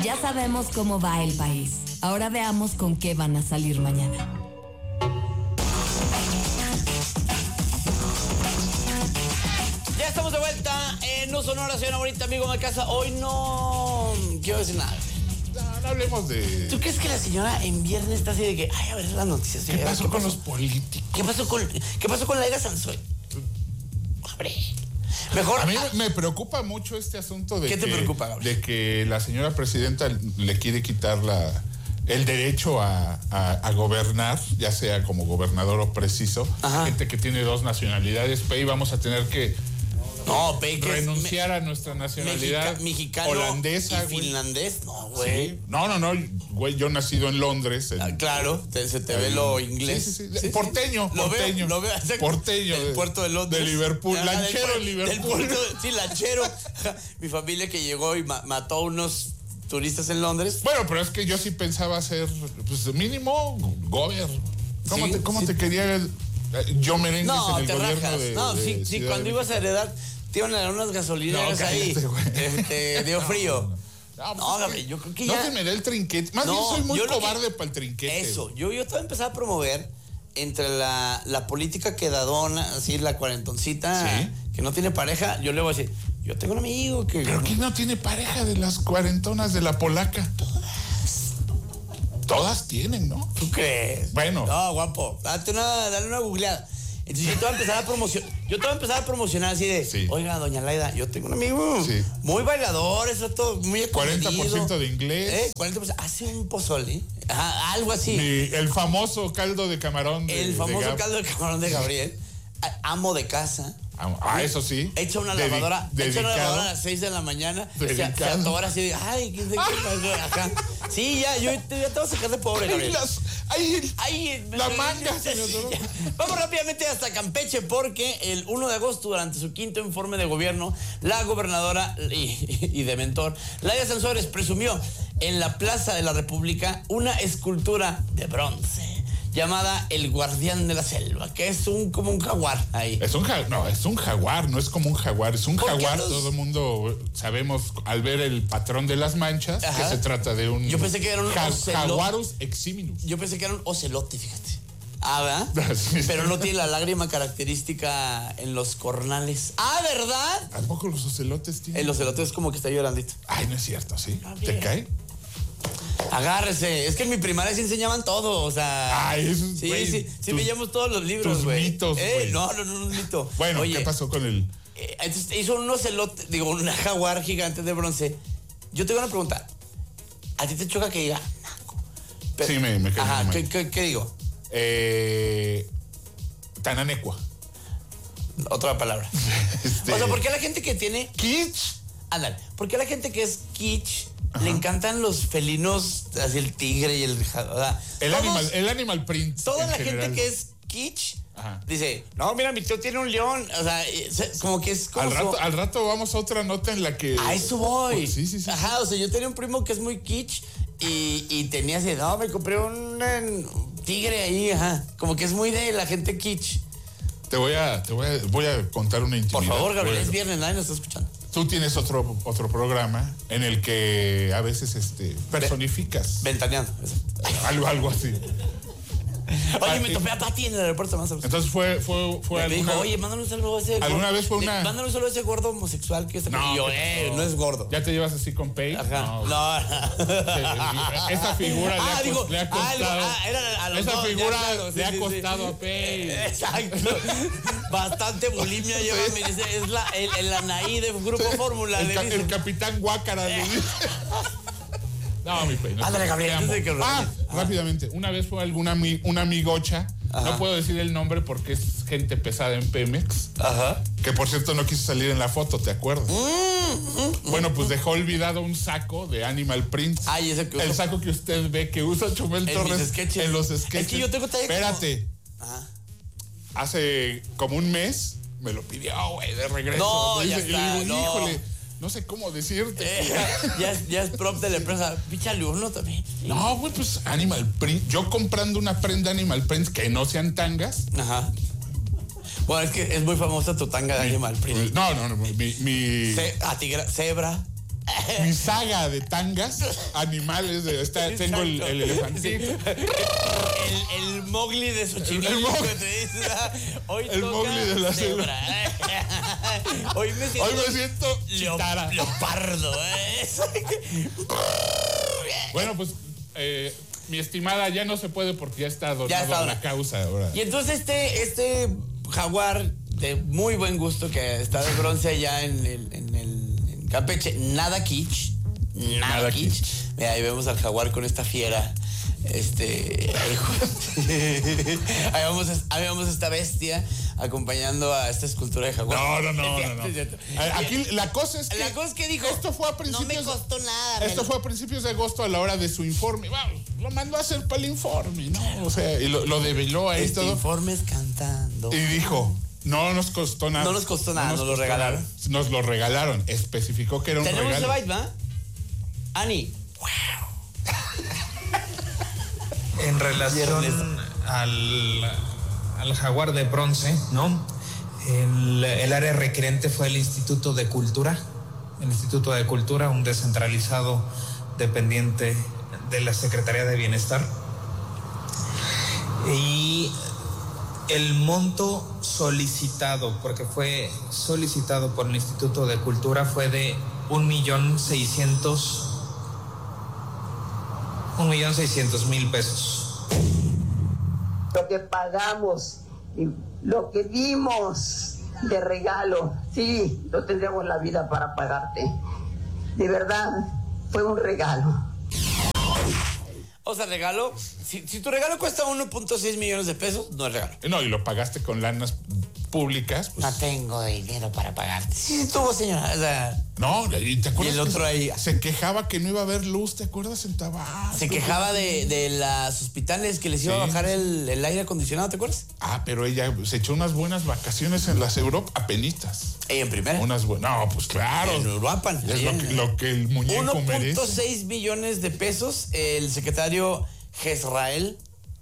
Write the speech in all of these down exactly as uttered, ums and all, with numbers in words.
Ya sabemos cómo va el país. Ahora veamos con qué van a salir mañana. Ya estamos de vuelta en No Sonora, señora bonita, amigo de casa. Hoy no quiero decir nada. No, no hablemos de... ¿Tú crees que la señora en viernes está así de que, ay, a ver las noticias? ¿Qué pasó ¿Qué con pasó? los políticos? ¿Qué pasó con, qué pasó con la Ega Sanzoy? Hombre, mejor... A mí me preocupa mucho este asunto de ¿Qué que... te preocupa, Gabriel? De que la señora presidenta le quiere quitar la, el derecho a, a, a gobernar, ya sea como gobernador o preciso. Ajá. Gente que tiene dos nacionalidades, Pei, vamos a tener que... No, Pei, que renunciar me, a nuestra nacionalidad Mexica, mexicano holandesa, y güey. finlandés. No, güey. Sí. No, no, no, güey, yo nacido en Londres. En, Ah, claro, te, se te ve lo inglés. Sí, sí, sí. Porteño, Lo porteño. Veo, lo veo. Porteño. Del puerto de Londres. De Liverpool. Ah, Lanchero del, en Liverpool. Del puerto, sí, lanchero. Mi familia que llegó y ma mató a unos turistas en Londres. Bueno, pero es que yo sí pensaba ser, pues mínimo, gober. ¿Cómo, Sí, te, cómo sí. te quería el, yo merengues No, en el te gobierno rajas. de, no, de sí, sí, Ciudad cuando de ibas a México? heredar, te iban a dar unas gasolineras No, ahí. cállate, güey. Te, te dio frío. No, No, pues, Gabriel, yo creo que no ya... te me dé el trinquete. Más No, bien soy muy yo lo que- cobarde para el trinquete. Eso, yo, yo te voy a empezar a promover entre la, la política quedadona, así la cuarentoncita, Sí. que no tiene pareja, yo le voy a decir, yo tengo un amigo que... ¿Pero quién no tiene pareja de las cuarentonas de la polaca? Todas. Todas tienen, ¿no? ¿Tú crees? Bueno. No, guapo, date una, dale una googleada. Entonces yo te voy a empezar a promocionar, yo te voy a empezar a promocionar así de, Sí. oiga, doña Laida, yo tengo un amigo Sí. muy bailador, eso todo, muy cuarenta por ciento acomedido. de inglés. ¿Eh? cuarenta por ciento, hace un pozole, ajá, algo así. Y el famoso caldo de camarón. De, El de famoso Gap. caldo de camarón de Gabriel, a- amo de casa. Ah, eso sí. Echa una Dedi- lavadora, echa una dedicado. lavadora a las seis de la mañana, se, se Dedicado. atora así de, ay, ¿qué sé qué pasó acá? Sí, ya, yo te, ya te voy a sacar de pobre, Ay, Gabriel. las- ay, Ay, la manga se me atoró. Vamos rápidamente hasta Campeche porque el uno de agosto, durante su quinto informe de gobierno, la gobernadora y, y de mentor, Laida Sansores, presumió en la Plaza de la República una escultura de bronce llamada El Guardián de la Selva, que es un como un jaguar ahí. Es un jaguar, no, es un jaguar, no es como un jaguar, es un ¿Por qué jaguar, los- todo el mundo sabemos al ver el patrón de las manchas Ajá. que se trata de un Yo pensé que era un ja- ocelo- Jaguarus eximinus. Yo pensé que era un ocelote, fíjate. Ah, ¿verdad? Sí. Pero no tiene la lágrima característica en los cornales. Ah, ¿verdad? ¿A poco los ocelotes tienen? El ocelote es como que está llorandito. Ay, no es cierto, ¿sí? Gabriel. ¿Te cae? Agárrese. Es que en mi primaria sí enseñaban todo, o sea. Ay, eso es, Sí, güey, sí, sí tus- veíamos todos los libros, tus güey. mitos, Eh, güey. no, no, no, no es mito. Bueno, Oye, ¿qué pasó con el...? eh, entonces hizo un ocelote, digo, un jaguar gigante de bronce. Yo tengo una pregunta. ¿A ti te choca que diga naco? Pero- Sí, me- me cae Ajá, muy ¿qué, mal. qué, qué digo? Eh, Tananecua. Otra palabra. Este, O sea, ¿por qué la gente que tiene... Kitsch. Ándale, ¿por qué la gente que es kitsch le encantan los felinos, así el tigre y el... ja- o sea, El todos- animal, el animal print. Toda en la general. gente que es kitsch Ajá. dice, no, mira, mi tío tiene un león. O sea, eh, se- como que es como... Al rato, su- al rato vamos a otra nota en la que... A eso voy. Sí, sí, sí. Ajá, o sea, yo tenía un primo que es muy kitsch y, y tenía así, no, me compré un, eh, tigre ahí, ajá. Como que es muy de la gente kitsch. Te voy a, te voy a, voy a contar una intimidad. Por favor, Gabriel, Voy a- es viernes, nadie nos está escuchando. Tú tienes otro, otro programa en el que a veces este, personificas Ventaneando. algo, algo así. Oye, me topé a Pati en el aeropuerto más. Entonces fue, fue, fue Me dijo, alguna... oye, mándale un saludo a ese. ¿Alguna gordo- vez fue una- Eh, Mándale un saludo a ese gordo homosexual que está. No, y yo, ¿qué eh, pasó? no es gordo. ¿Ya te llevas así con Pei? Ajá. No. No. Esa figura le, Ah, ha, digo, le ha ah, costado. ah, era a los esa dos, ya, figura claro, sí, le ha sí, sí. costado a Pei. Exacto. Bastante bulimia lleva, me dice, es la, el, el Anaí de Grupo Fórmula. El, le ca- dice. el capitán Guácara. le dice. No, mi Pei. No, Ándale, te- Gabriel, te amo. antes de que lo Ah, retires. Ah. rápidamente. Una vez fue alguna ami- una amigocha. Ajá. No puedo decir el nombre porque es gente pesada en Pemex. Ajá. Que por cierto no quiso salir en la foto, ¿te acuerdas? Mm, Bueno, pues dejó olvidado un saco de Animal Print. Ay, ese que uso. El saco que usted ve que usa Chumel En Torres mis sketches. en los sketches. Es que yo tengo talla como- Espérate, Ajá. hace como un mes me lo pidió, güey, de regreso. No, Y ya dice- y está, le digo, no. híjole, no sé cómo decirte. Eh, ya, es- ya es prop de la empresa. Píchale uno también. No, güey, pues Animal Print. Yo comprando una prenda Animal Print que no sean tangas. Ajá. Bueno, es que es muy famosa tu tanga de Animal Print. No, no, no, mi... mi- Ce- a tigra- cebra. mi saga de tangas, animales, de, está, tengo el, el elefantito. El, el Mowgli de Xochimilco. El Mowgli. Te dice, ah, hoy El toca Mowgli de la selva. cebra. Hoy me siento, Hoy me siento leo- chitara. leopardo. ¿eh? Bueno, pues, eh, mi estimada, ya no se puede porque ya está donado Ya está a la donado. causa ahora. Y entonces este, este jaguar de muy buen gusto que está de bronce allá en el, en el en Campeche, nada kitsch, nada, Nada kitsch. kitsch. Mira, ahí vemos al jaguar con esta fiera. Este, ahí, ju- ahí vamos, ahí vamos esta bestia acompañando a esta escultura de jaguar. No, no, no, Es no, no. cierto, es cierto. Aquí la cosa es que La cosa es que dijo, esto fue a no principios me costó nada. Esto me fue a principios de agosto a la hora de su informe. Vamos, lo mandó a hacer para el informe, ¿no? O sea, y lo, lo develó ahí este todo. informes cantando. Y dijo, no nos costó nada. No nos costó nada, nos lo costó regalaron. nada. Nos lo regalaron. Especificó que era un Tenemos regalo. ese byte, ¿va? Ani. En relación al, al jaguar de bronce, ¿no? El, el área requerente fue el Instituto de Cultura, el Instituto de Cultura, un descentralizado dependiente de la Secretaría de Bienestar. Y el monto solicitado, porque fue solicitado por el Instituto de Cultura, fue de un millón seiscientos un millón seiscientos mil pesos. Lo que pagamos y lo que dimos de regalo, sí, no tendríamos la vida para pagarte. De verdad, fue un regalo. O sea, regalo. Si, si tu regalo cuesta uno punto seis millones de pesos, no es regalo. No, y lo pagaste con lanas públicas. Pues, No tengo dinero para pagarte. Sí, sí tuvo, señora. O sea, no, y te acuerdas. Y el otro que ahí. Se quejaba que no iba a haber luz, ¿te acuerdas? En Tabasco. se quejaba de, de los hospitales que les iba Sí. a bajar el, el aire acondicionado, ¿te acuerdas? Ah, pero ella se echó unas buenas vacaciones en las Europa, apenitas. Ella en primera. Unas buenas. No, pues claro. En Uruapan. Es ahí lo en- que, lo que el muñeco uno punto merece. seis millones de pesos. El secretario Jezrael.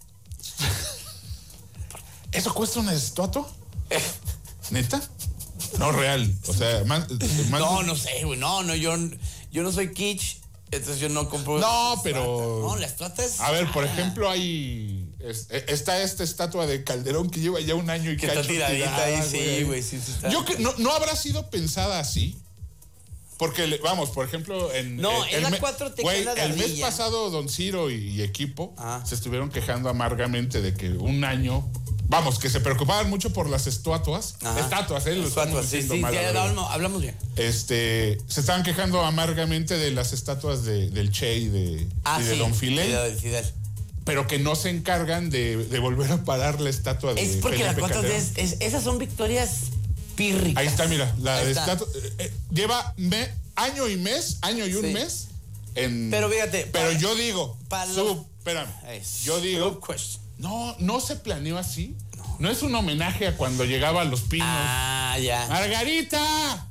¿Eso cuesta una estatua? ¿Neta? No, real. O sea, más, más- No, no sé, güey. No, no, yo, yo no soy kitsch. Entonces yo no compro. No, estatuas. pero- No, la estatua es. A ver, por cara. ejemplo, hay. es- está esta estatua de Calderón que lleva ya un año y Que está cacho tiradita tirada, ahí, sí, güey, sí, sí está. Yo que no, no habrá sido pensada así. Porque, le- vamos, por ejemplo, en. No, el- es el la me- cuatro T, güey, que es la de el mes ardilla. pasado, Don Ciro y, y equipo Ah. se estuvieron quejando amargamente de que un año. Vamos, que se preocupaban mucho por las estatuas. Ajá. Estatuas, ¿eh? Lo estamos Estatuas, sí, diciendo sí, mal, ya la verdad. hablamos, hablamos bien. Este, se estaban quejando amargamente de las estatuas de, del Che y de, Ah, y de sí. Don y Fidel, de Fidel. pero que no se encargan de, de volver a parar la estatua de Es porque Felipe las cuatro Calderón. es, es- esas son victorias pírricas. Ahí está, mira, la Ahí de está. estatua eh, eh, lleva me- año y mes, año y un Sí. mes en. Pero fíjate, Pero para- yo digo, para sub- los- espérame, Es- yo digo, Good question. no, no se planeó así. No es un homenaje a cuando llegaba a Los Pinos. Ah, ya. ¡Margarita!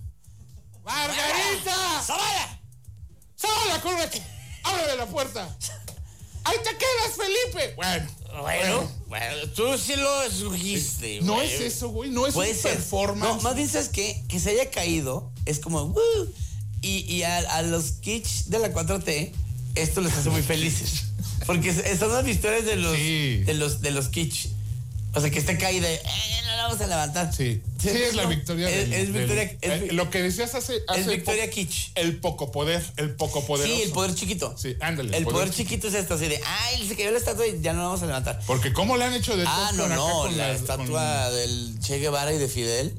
¡Margarita! ¡Zavala! ¡Sola, córrete! ¡Ábreme la puerta! ¡Ahí te quedas, Felipe! Bueno, Bueno, bueno, tú sí lo sugeriste. no güey. es eso, güey. No es Puede un ser. performance. No, más bien, ¿sabes qué? Que se haya caído es como, ¡woo! Y, y a, a los kitsch de la cuatro T, esto les hace muy felices. Porque es- son las victorias de los, Sí. de los, de los kitsch. O sea, que esté caída, eh, no la vamos a levantar. Sí, sí, es la no, victoria es, del- es del- victoria. es, eh, lo que decías hace, hace es victoria poco, kitsch. el poco poder, el poco poderoso. Sí, el poder chiquito. Sí, ándale, El poder, poder chiquito es esto, así de, ay, se cayó la estatua y ya no la vamos a levantar. Porque cómo le han hecho de Ah, todo no, con acá no, con la las- estatua con- del Che Guevara y de Fidel.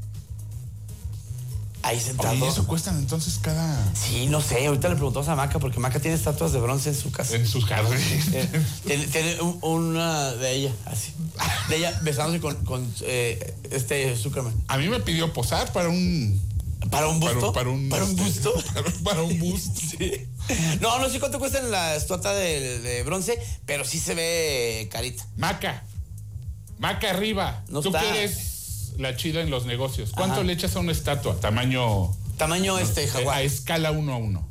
Ahí sentado. Oye, eso cuestan entonces cada... Sí, no sé, ahorita le preguntamos a Maca porque Maca tiene estatuas de bronce en su casa. en sus jardines. Eh, tiene tiene un- una de ella, así. De ella besándose con, con eh, este Zuckerman. A mí me pidió posar para un... ¿Para un busto? Para, un, ¿Para un este, busto? Para, para un busto. Sí. No, no sé cuánto cuesta en la estatua de, de bronce, pero sí se ve carita. Maca. Maca arriba. No Tú está. que eres la chida en los negocios. ¿Cuánto Ajá. le echas a una estatua? Tamaño... Tamaño este A jaguar. escala uno a uno.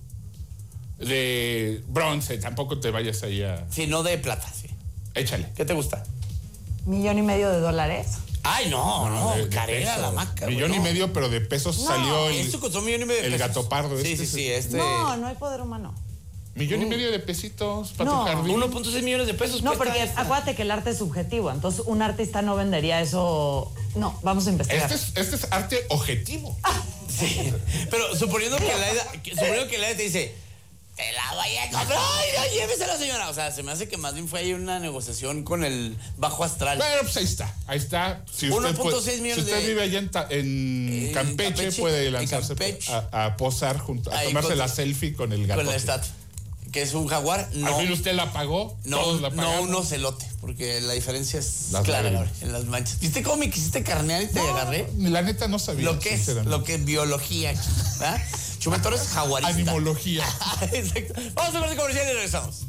De bronce, tampoco te vayas ahí a... Sí, no de plata, sí. Échale. ¿Qué te gusta? Millón y medio de dólares. Ay, no, no, de, de carera pesos. la maca. Millón güey, y no. medio, pero de pesos No, salió el, Esto costó un millón y medio de el pesos. gato pardo. Sí, este sí, sí, es- este... No, no hay poder humano. Millón y medio de pesitos para No. tu jardín. uno punto seis millones de pesos. No, cuesta porque esta. acuérdate que el arte es subjetivo, entonces un artista no vendería eso. No, vamos a investigar. Este es, este es arte objetivo. Sí, pero suponiendo que Laida, que- suponiendo que Laida te dice, te la vaya a comprar, ay, no, llévesela, señora. O sea, se me hace que más bien fue ahí una negociación con el bajo astral. Bueno, pues ahí está. Ahí está. Si usted, uno punto puede- seis millones si usted de- vive allá en, Ta- en En Campeche, Campeche, puede en lanzarse Campeche. a, a posar junto, a Ahí tomarse con- la selfie con el gato. Con la estatua, que es un jaguar. Al No, fin usted la pagó. no, todos la no pagamos. un ocelote, porque la diferencia es Las clara, lágrimas. Gabriel, en las manchas. ¿Viste cómo me quisiste carnear y te agarré? La neta no sabía. Lo que es, sinceramente. lo que es biología, ¿verdad? Chumel Torres es jaguarista. Animología. Exacto. Vamos a ver de comercial y regresamos.